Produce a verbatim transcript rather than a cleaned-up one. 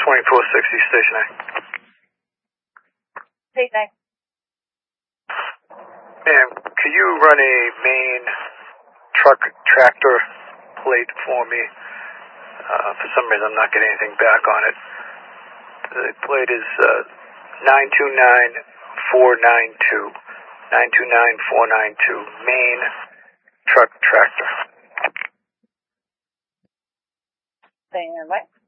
twenty-four sixty, Station A. Station A. Ma'am, could you run a main truck tractor plate for me? Uh, for some reason, I'm not getting anything back on it. The plate is uh, nine two nine four nine two. nine two nine four nine two. Main truck tractor. Stand by.